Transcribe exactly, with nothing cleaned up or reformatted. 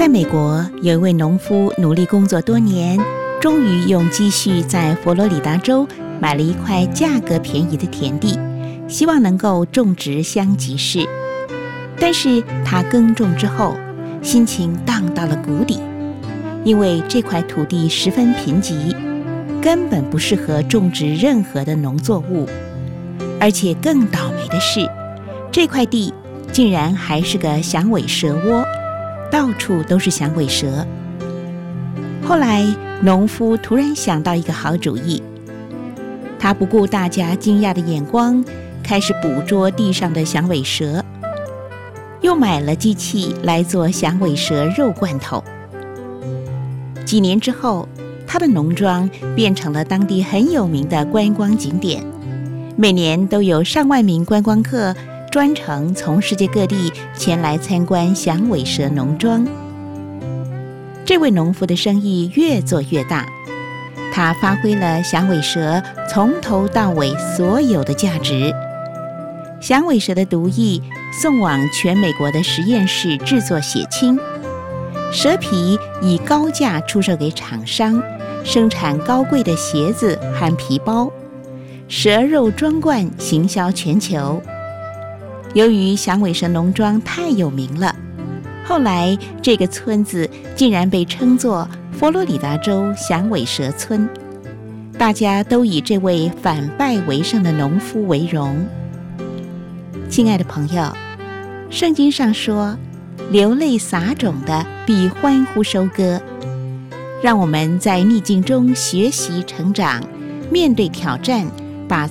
在美国，有一位农夫努力工作多年，终于用积蓄在佛罗里达州买了一块价格便宜的田地，希望能够种植香吉士。但是他耕种之后，心情荡到了谷底，因为这块土地十分贫瘠，根本不适合种植任何的农作物。而且更倒霉的是，这块地竟然还是个响尾蛇窝，到处都是响尾蛇。后来农夫突然想到一个好主意，他不顾大家惊讶的眼光，开始捕捉地上的响尾蛇，又买了机器来做响尾蛇肉罐头。几年之后，他的农庄变成了当地很有名的观光景点，每年都有上万名观光客专程从世界各地前来参观响尾蛇农庄。这位农夫的生意越做越大，他发挥了响尾蛇从头到尾所有的价值。响尾蛇的毒液送往全美国的实验室制作血清，蛇皮以高价出售给厂商，生产高贵的鞋子和皮包，蛇肉装罐行销全球。由于响尾蛇农庄太有名了，后来这个村子竟然被称作佛罗里达州响尾蛇村，大家都以这位反败为胜的农夫为荣。亲爱的朋友，圣经上说，流泪撒种的必欢呼收割。让我们在逆境中学习成长，面对挑战